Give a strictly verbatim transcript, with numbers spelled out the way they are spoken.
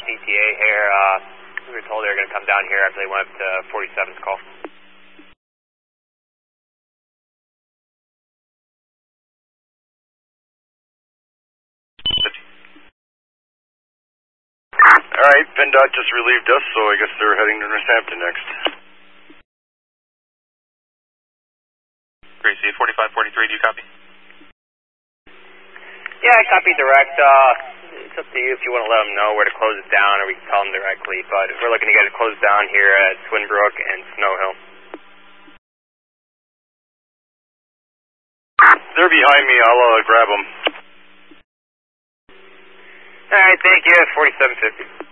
E T A here. Uh, we were told they were going to come down here after they went up to forty-seven's call. Alright, PennDOT just relieved us, so I guess they're heading to Northampton next. Gracie, forty-five forty-three, do you copy? Yeah, I copy direct. Uh, it's up to you if you want to let them know where to close it down, or we can tell them directly, but we're looking to get it closed down here at Twinbrook and Snow Hill. They're behind me, I'll uh, grab them. Alright, thank you, forty-seven fifty.